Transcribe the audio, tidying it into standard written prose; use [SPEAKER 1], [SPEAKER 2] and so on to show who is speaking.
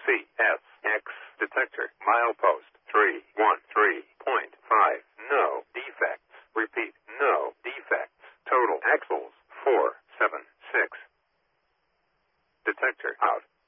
[SPEAKER 1] CSX detector. Milepost 313.5. No defects. Repeat, no defects. Total axles 476. Detector out.